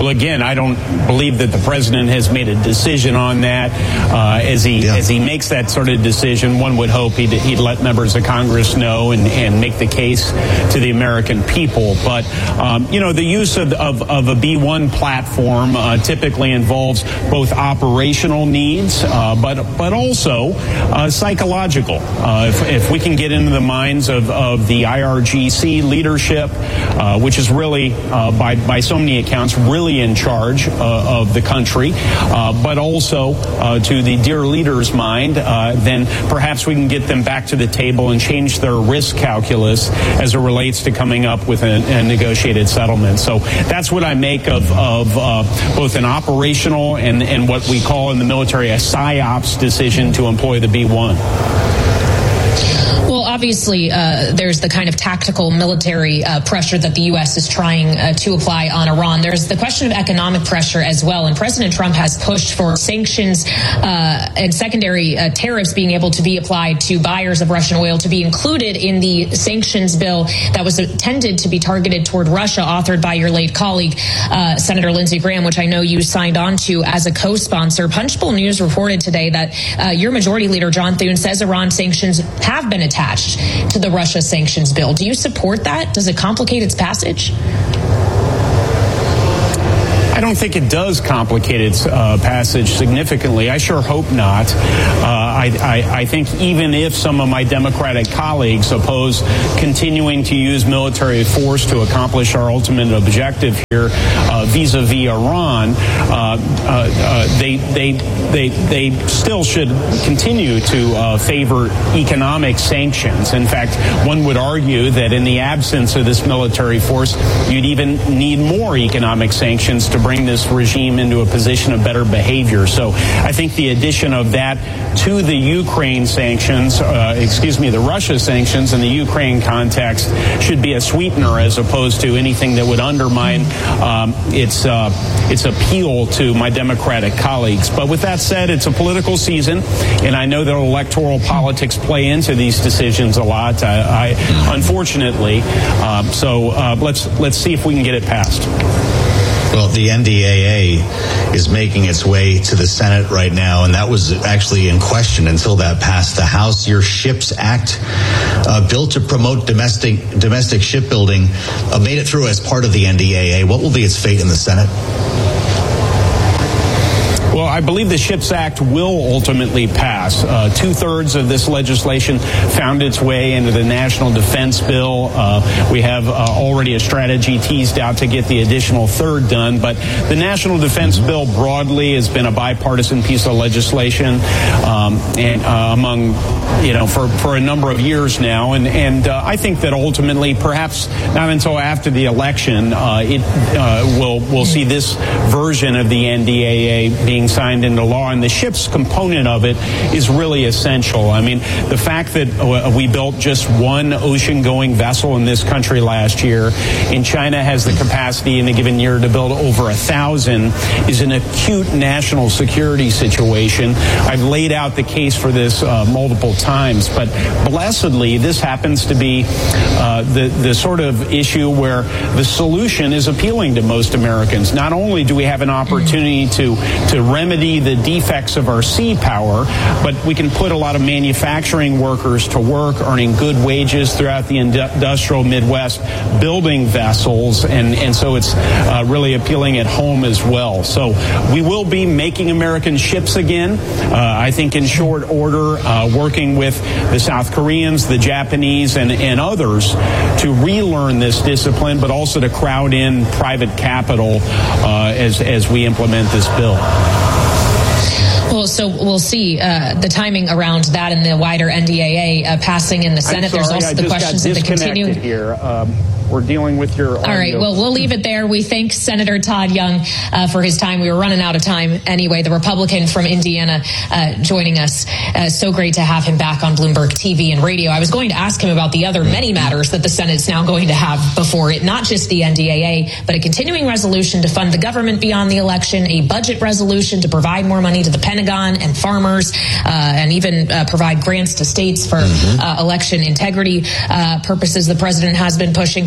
[SPEAKER 5] Well, again, I don't believe that the president has made a decision on that. Uh, as he yeah. as he makes that sort of decision, one would hope he'd, he'd let members of Congress know and, and make the case to the American people. But, um, you know, the use of, of, of a B one platform uh, typically involves both operational needs, uh, but but also uh, psychological. Uh, if, if we can get into the minds of, of the I R G C leadership, uh, which is really, uh, by, by so many accounts, really in charge uh, of the country, uh, but also uh, to the dear leader's mind, uh, then perhaps we can get them back to the table and change their risk calculus as it relates to coming up with a, a negotiated settlement. So that's what I make of, of uh, both an operational and, and what we call in the military a PSYOPs decision to employ the B one.
[SPEAKER 7] Well, obviously, uh, there's the kind of tactical military uh, pressure that the U S is trying uh, to apply on Iran. There's the question of economic pressure as well. And President Trump has pushed for sanctions uh, and secondary uh, tariffs being able to be applied to buyers of Russian oil to be included in the sanctions bill that was intended to be targeted toward Russia, authored by your late colleague, uh, Senator Lindsey Graham, which I know you signed on to as a co-sponsor. Punchbowl News reported today that uh, your majority leader, John Thune, says Iran sanctions have been attached to the Russia sanctions bill. Do you support that? Does it complicate its passage?
[SPEAKER 5] I don't think it does complicate its uh, passage significantly. I sure hope not. Uh, I, I, I think even if some of my Democratic colleagues oppose continuing to use military force to accomplish our ultimate objective here uh, vis-a-vis Iran, uh, uh, uh, they, they, they, they still should continue to uh, favor economic sanctions. In fact, one would argue that in the absence of this military force, you'd even need more economic sanctions to bring this regime into a position of better behavior. So I think the addition of that to the Ukraine sanctions, uh, excuse me, the Russia sanctions in the Ukraine context should be a sweetener as opposed to anything that would undermine um, its uh, its appeal to my Democratic colleagues. But with that said, it's a political season, and I know that electoral politics play into these decisions a lot. I, I unfortunately, uh, so uh, let's let's see if we can get it passed.
[SPEAKER 3] Well, the N D A A is making its way to the Senate right now, and that was actually in question until that passed the House. Your SHIPS Act, uh, built to promote domestic domestic shipbuilding, uh, made it through as part of the N D A A. What will be its fate in the Senate?
[SPEAKER 5] Well, I believe the SHIPS Act will ultimately pass. Uh, two-thirds of this legislation found its way into the National Defense Bill. Uh, we have uh, already a strategy teased out to get the additional third done. But the National Defense Bill broadly has been a bipartisan piece of legislation um, and uh, among, you know, for, for a number of years now. And, and uh, I think that ultimately, perhaps not until after the election, uh, it uh, will will see this version of the N D A A being signed into law, and the ships component of it is really essential. I mean, the fact that uh, we built just one ocean-going vessel in this country last year, and China has the capacity in a given year to build over a thousand, is an acute national security situation. I've laid out the case for this uh, multiple times, but blessedly, this happens to be uh, the, the sort of issue where the solution is appealing to most Americans. Not only do we have an opportunity to, to remedy the defects of our sea power, but we can put a lot of manufacturing workers to work, earning good wages throughout the industrial Midwest, building vessels, and, and so it's uh, really appealing at home as well. So we will be making American ships again, uh, I think in short order, uh, working with the South Koreans, the Japanese, and, and others to relearn this discipline, but also to crowd in private capital uh, as, as we implement this bill.
[SPEAKER 7] Well, so we'll see uh, the timing around that and the wider N D A A uh, passing in the Senate.
[SPEAKER 5] I'm sorry,
[SPEAKER 7] There's also
[SPEAKER 5] I
[SPEAKER 7] the
[SPEAKER 5] just
[SPEAKER 7] questions
[SPEAKER 5] got
[SPEAKER 7] of the continuing.
[SPEAKER 5] Here. Um, we're dealing with your audio.
[SPEAKER 7] All right, well, we'll leave it there. We thank Senator Todd Young uh, for his time. We were running out of time anyway. The Republican from Indiana uh, joining us. Uh, so great to have him back on Bloomberg T V and radio. I was going to ask him about the other many matters that the Senate's now going to have before it, not just the N D A A, but a continuing resolution to fund the government beyond the election, a budget resolution to provide more money to the Pentagon and farmers, uh, and even uh, provide grants to states for uh, election integrity uh, purposes the president has been pushing for.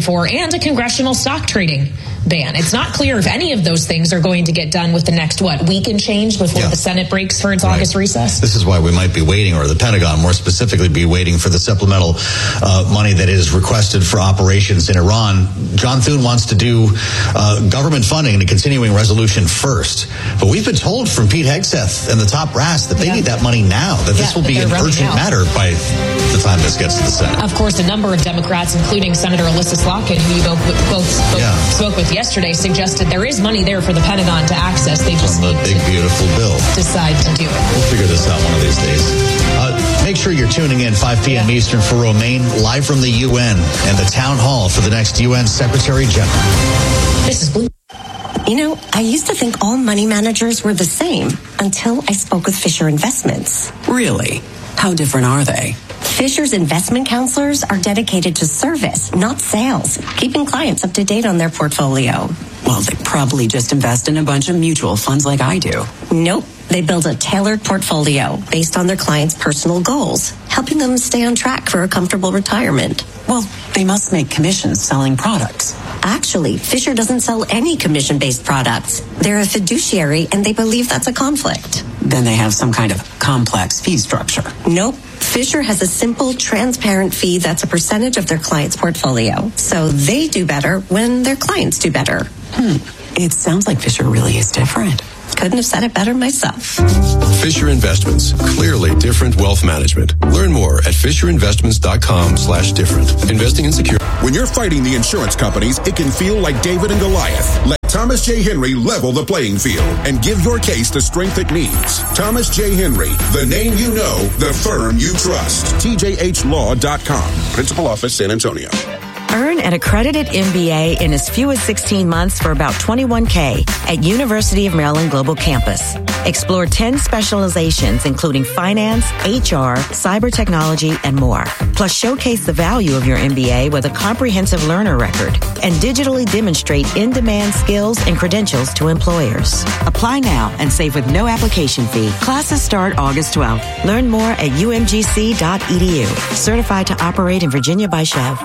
[SPEAKER 7] for, and a congressional stock trading ban. It's not clear if any of those things are going to get done with the next, what, week and change before yeah. the Senate breaks for its right. August recess?
[SPEAKER 3] This is why we might be waiting, or the Pentagon more specifically be waiting for the supplemental uh, money that is requested for operations in Iran. John Thune wants to do uh, government funding and a continuing resolution first. But we've been told from Pete Hegseth and the top brass that they yeah. need that money now, that this yeah, will be an urgent out. matter by the time this gets to the Senate.
[SPEAKER 7] Of course, a number of Democrats, including Senator Alyssa Slotkin, who you both, both spoke, yeah. spoke with yesterday, suggested there is money there for the Pentagon to access. They just
[SPEAKER 3] on the
[SPEAKER 7] need
[SPEAKER 3] big,
[SPEAKER 7] to
[SPEAKER 3] beautiful bill.
[SPEAKER 7] decide to do it.
[SPEAKER 3] We'll figure this out one of these days. Uh, make sure you're tuning in five p.m. Yeah. Eastern for Romaine, live from the U N and the town hall for the next U N Secretary General.
[SPEAKER 7] This is Blue.
[SPEAKER 8] You know, I used to think all money managers were the same until I spoke with Fisher Investments.
[SPEAKER 9] Really? How different are they?
[SPEAKER 8] Fisher's investment counselors are dedicated to service, not sales, keeping clients up to date on their portfolio.
[SPEAKER 9] Well, they probably just invest in a bunch of mutual funds like I do.
[SPEAKER 8] Nope. They build a tailored portfolio based on their clients' personal goals, helping them stay on track for a comfortable retirement.
[SPEAKER 9] Well, they must make commissions selling products.
[SPEAKER 8] Actually, Fisher doesn't sell any commission-based products. They're a fiduciary, and they believe that's a conflict.
[SPEAKER 9] Then they have some kind of complex fee structure.
[SPEAKER 8] Nope. Fisher has a simple, transparent fee that's a percentage of their client's portfolio. So they do better when their clients do better.
[SPEAKER 9] Hmm. It sounds like Fisher really is different.
[SPEAKER 8] Couldn't have said it better myself.
[SPEAKER 11] Fisher Investments. Clearly different wealth management. Learn more at FisherInvestments.com slash different. Investing in security.
[SPEAKER 12] When you're fighting the insurance companies, it can feel like David and Goliath. Let Thomas J. Henry level the playing field and give your case the strength it needs. Thomas J. Henry, the name you know, the firm you trust. T J H law dot com. Principal Office, San Antonio.
[SPEAKER 13] Earn an accredited M B A in as few as sixteen months for about twenty-one thousand dollars at University of Maryland Global Campus. Explore ten specializations, including finance, H R, cyber technology, and more. Plus, showcase the value of your M B A with a comprehensive learner record and digitally demonstrate in-demand skills and credentials to employers. Apply now and save with no application fee. Classes start August twelfth. Learn more at U M G C dot E D U. Certified to operate in Virginia by Chev.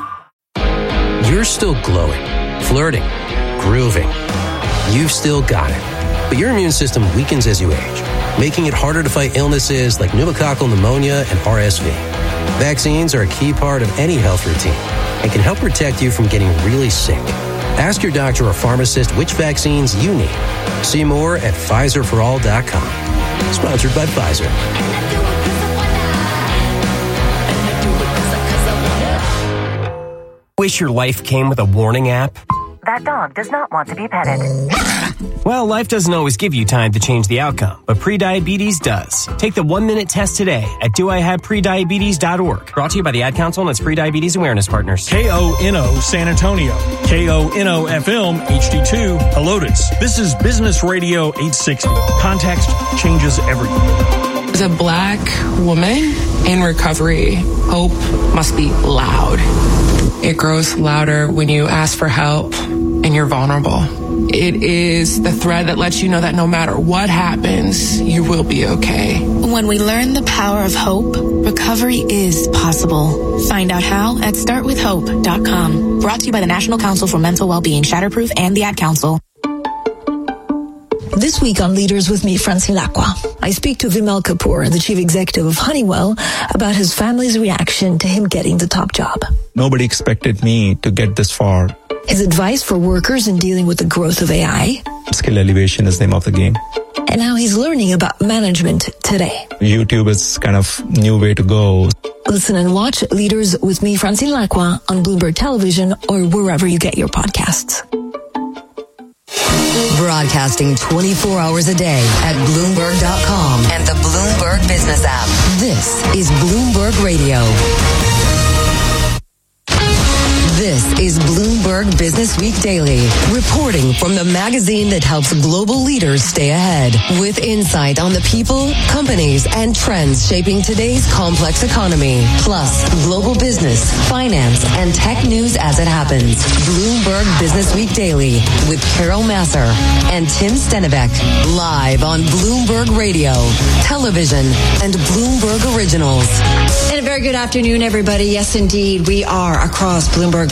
[SPEAKER 14] You're still glowing, flirting, grooving. You've still got it. But your immune system weakens as you age, making it harder to fight illnesses like pneumococcal pneumonia and R S V. Vaccines are a key part of any health routine and can help protect you from getting really sick. Ask your doctor or pharmacist which vaccines you need. See more at Pfizer for all dot com. Sponsored by Pfizer.
[SPEAKER 15] Wish your life came with a warning app?
[SPEAKER 16] That dog does not want to be petted.
[SPEAKER 15] Well, life doesn't always give you time to change the outcome, but prediabetes does. Take the one-minute test today at do I have prediabetes dot org. Brought to you by the Ad Council and its Prediabetes Awareness Partners.
[SPEAKER 17] K O N O San Antonio. K O N O F M H D two Helotes. This is Business Radio eight sixty. Context changes everything.
[SPEAKER 18] As a black woman in recovery, hope must be loud. It grows louder when you ask for help and you're vulnerable. It is the thread that lets you know that no matter what happens, you will be okay.
[SPEAKER 19] When we learn the power of hope, recovery is possible. Find out how at start with hope dot com. Brought to you by the National Council for Mental Wellbeing, Shatterproof, and the Ad Council.
[SPEAKER 20] This week on Leaders with me, Francine Lacqua, I speak to Vimal Kapoor, the chief executive of Honeywell, about his family's reaction to him getting the top job.
[SPEAKER 21] Nobody expected me to get this far.
[SPEAKER 20] His advice for workers in dealing with the growth of A I.
[SPEAKER 21] Skill elevation is the name of the game.
[SPEAKER 20] And how he's learning about management today.
[SPEAKER 21] YouTube is kind of new way to go.
[SPEAKER 20] Listen and watch Leaders with me, Francine Lacqua, on Bloomberg Television or wherever you get your podcasts.
[SPEAKER 31] Broadcasting twenty-four hours a day at Bloomberg dot com and the Bloomberg Business app. This is Bloomberg Radio. This is Bloomberg Business Week Daily, reporting from the magazine that helps global leaders stay ahead, with insight on the people, companies, and trends shaping today's complex economy, plus global business, finance, and tech news as it happens. Bloomberg Business Week Daily with Carol Masser and Tim Stennebeck, live on Bloomberg Radio, television, and Bloomberg Originals.
[SPEAKER 22] And a very good afternoon, everybody. Yes, indeed, we are across Bloomberg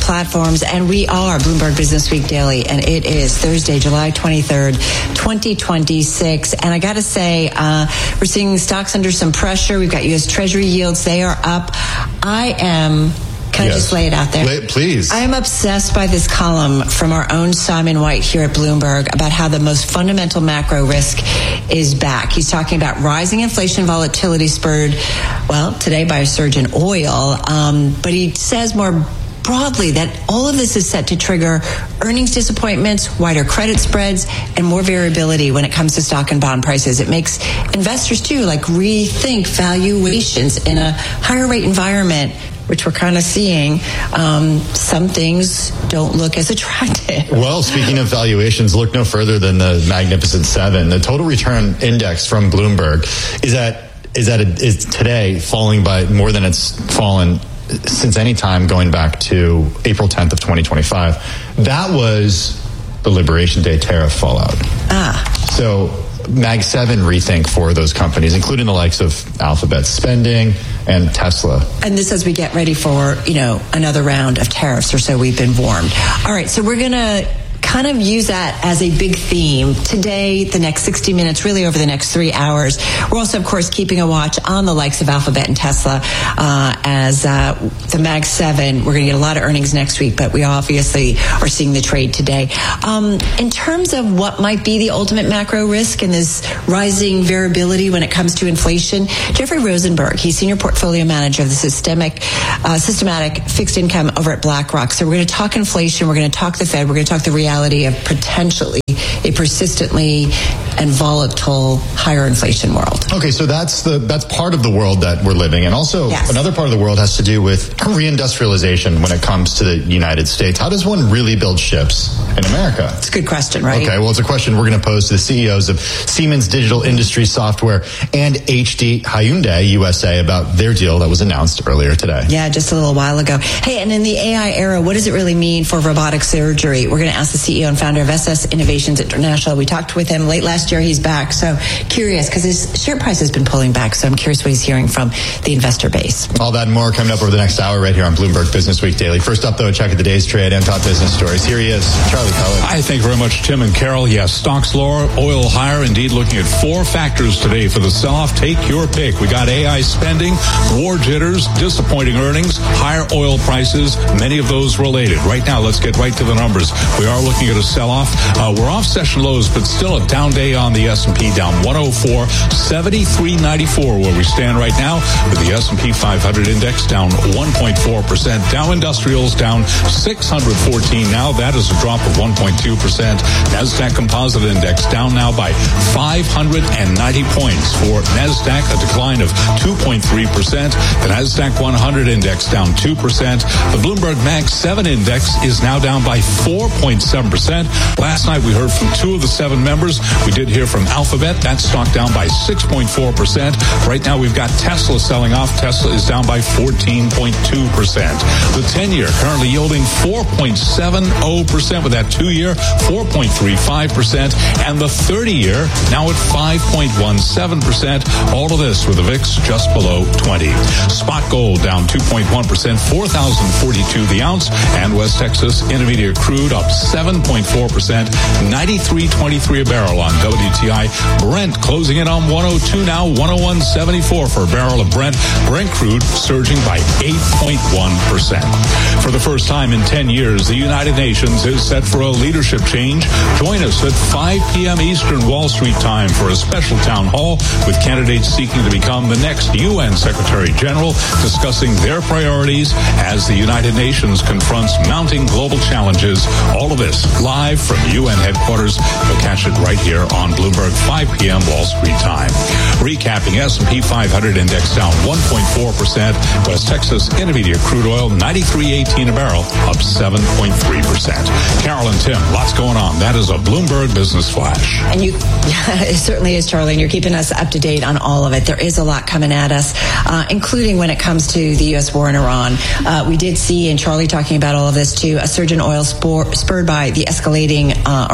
[SPEAKER 2] platforms, and we are Bloomberg Business Week Daily, and it is Thursday, July twenty-third, twenty twenty-six. And I got to say, uh, we're seeing stocks under some pressure. We've got U S Treasury yields. They are up. I am... Can yes. I just lay it out there?
[SPEAKER 3] Lay, please.
[SPEAKER 2] I am obsessed by this column from our own Simon White here at Bloomberg about how the most fundamental macro risk is back. He's talking about rising inflation volatility spurred, well, today by a surge in oil. Um, but he says more broadly that all of this is set to trigger earnings disappointments, wider credit spreads, and more variability when it comes to stock and bond prices. It makes investors, too, like rethink valuations in a higher rate environment, which we're kind of seeing. Um, some things don't look as attractive.
[SPEAKER 3] Well, speaking of valuations, look no further than the Magnificent Seven. The total return index from Bloomberg is at is at a, is today falling by more than it's fallen since any time going back to April tenth of twenty twenty-five. That was the Liberation Day tariff fallout.
[SPEAKER 2] Ah.
[SPEAKER 3] So Mag seven rethink for those companies, including the likes of Alphabet spending and Tesla.
[SPEAKER 2] And this as we get ready for, you know, another round of tariffs, or so we've been warned. All right, so we're going to kind of use that as a big theme today, the next sixty minutes, really over the next three hours. We're also, of course, keeping a watch on the likes of Alphabet and Tesla uh, as uh, the Mag seven. We're going to get a lot of earnings next week, but we obviously are seeing the trade today. Um, in terms of what might be the ultimate macro risk and this rising variability when it comes to inflation, Jeffrey Rosenberg, he's senior portfolio manager of the systemic, uh, systematic fixed income over at BlackRock. So we're going to talk inflation. We're going to talk the Fed. We're going to talk the reality of potentially a persistently and volatile higher inflation world.
[SPEAKER 3] Okay, so that's the that's part of the world that we're living in. Also,
[SPEAKER 2] yes.
[SPEAKER 3] Another part of the world has to do with reindustrialization when it comes to the United States. How does one really build ships in America?
[SPEAKER 2] It's a good question, right?
[SPEAKER 3] Okay, well, it's a question we're going to pose to the C E Os of Siemens Digital Industry Software and H D Hyundai U S A about their deal that was announced earlier today.
[SPEAKER 2] Yeah, just a little while ago. Hey, and in the A I era, what does it really mean for robotic surgery? We're going to ask the C E O and founder of S S Innovations International. We talked with him late last year. He's back. So curious, because his share price has been pulling back. So I'm curious what he's hearing from the investor base.
[SPEAKER 3] All that and more coming up over the next hour right here on Bloomberg Business Week Daily. First up, though, a check at the day's trade and top business stories. Here he is, Charlie Pellet.
[SPEAKER 10] I thank very much, Tim and Carol. Yes, stocks lower, oil higher. Indeed, looking at four factors today for the sell-off. Take your pick. We got A I spending, war jitters, disappointing earnings, higher oil prices, many of those related. Right now, let's get right to the numbers. We are looking at a sell-off. Uh, we're off session lows, but still a down day on the S and P, down one oh four, seventy-three ninety-four where we stand right now, with the S and P five hundred index down one point four percent. Dow Industrials down six hundred fourteen now. That is a drop of one point two percent. NASDAQ Composite Index down now by five hundred ninety points. For NASDAQ, a decline of two point three percent. The NASDAQ one hundred Index down two percent. The Bloomberg Mag seven Index is now down by four point seven percent. Last night we heard from two of the seven members. We did hear from Alphabet. That stock down by six point four percent. Right now we've got Tesla selling off. Tesla is down by fourteen point two percent. The ten-year currently yielding four point seven zero percent, with that two-year four point three five percent, and the thirty-year now at five point one seven percent. All of this with the V I X just below twenty. Spot gold down two point one percent, four thousand forty-two the ounce, and West Texas Intermediate crude up seven point four percent, ninety-three twenty-three a barrel on W T I. Brent closing in on one oh two now, one oh one seventy-four for a barrel of Brent. Brent crude surging by eight point one percent. For the first time in ten years, the United Nations is set for a leadership change. Join us at five p.m. Eastern Wall Street time for a special town hall with candidates seeking to become the next U N Secretary General, discussing their priorities as the United Nations confronts mounting global challenges. All of this live from U N headquarters. You'll catch it right here on Bloomberg, five p.m. Wall Street time. Recapping, S and P five hundred index down one point four percent. West Texas Intermediate crude oil ninety-three eighteen a barrel, up seven point three percent. Carol and Tim, lots going on. That is a Bloomberg Business Flash.
[SPEAKER 2] And you, yeah, it certainly is, Charlie, and you're keeping us up to date on all of it. There is a lot coming at us, uh, including when it comes to the U S war in Iran. Uh, we did see, and Charlie talking about all of this too, a surge in oil spor- spurred by the escalating uh, Iran war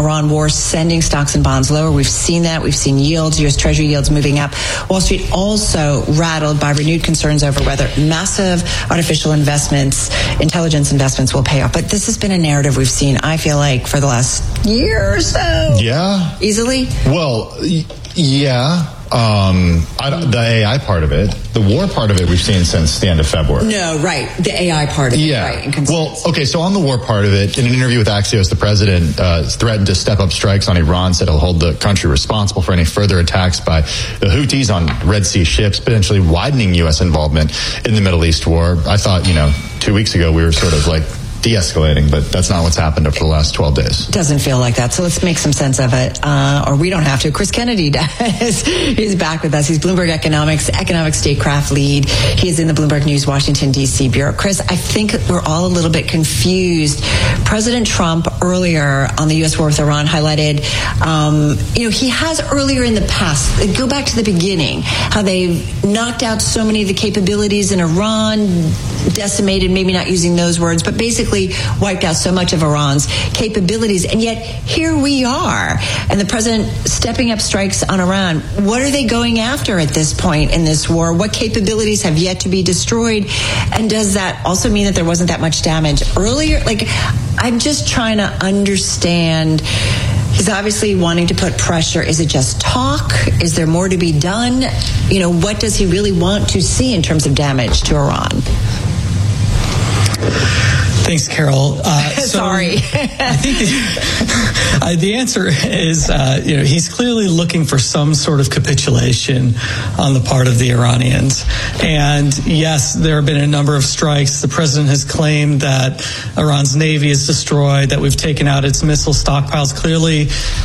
[SPEAKER 2] war sending stocks and bonds lower. We've seen that. We've seen yields, U S Treasury yields moving up. Wall Street also rattled by renewed concerns over whether massive artificial investments, intelligence investments will pay off. But this has been a narrative we've seen, I feel like, for the last year or so.
[SPEAKER 4] Yeah.
[SPEAKER 2] Easily?
[SPEAKER 4] Well, y- yeah. Um, I don't, the A I part of it, the war part of it, we've seen since the end of February.
[SPEAKER 2] No, right. The A I part of
[SPEAKER 4] yeah.
[SPEAKER 2] it, right.
[SPEAKER 4] Well, okay, so on the war part of it, in an interview with Axios, the president uh, threatened to step up strikes on Iran, said he'll hold the country responsible for any further attacks by the Houthis on Red Sea ships, potentially widening U S involvement in the Middle East war. I thought, you know, two weeks ago we were sort of like de-escalating, but that's not what's happened over the last twelve days.
[SPEAKER 2] Doesn't feel like that, so let's make some sense of it. Uh, or we don't have to. Chris Kennedy does. He's back with us. He's Bloomberg Economics, economic statecraft lead. He is in the Bloomberg News Washington, D C bureau. Chris, I think we're all a little bit confused. President Trump earlier on the U S war with Iran highlighted, um, you know, he has earlier in the past, go back to the beginning, how they've knocked out so many of the capabilities in Iran, decimated, maybe not using those words, but basically wiped out so much of Iran's capabilities. And yet here we are, and the president stepping up strikes on Iran. What are they going after at this point in this war? What capabilities have yet to be destroyed? And does that also mean that there wasn't that much damage earlier? Like, I'm just trying to understand. He's obviously wanting to put pressure. Is it just talk? Is there more to be done? You know, what does he really want to see in terms of damage to Iran?
[SPEAKER 6] Thanks, Carol. Uh, so
[SPEAKER 2] Sorry.
[SPEAKER 6] I think the, uh, the answer is, uh, you know, he's clearly looking for some sort of capitulation on the part of the Iranians. And yes, there have been a number of strikes. The president has claimed that Iran's navy is destroyed, that we've taken out its missile stockpiles. Clearly,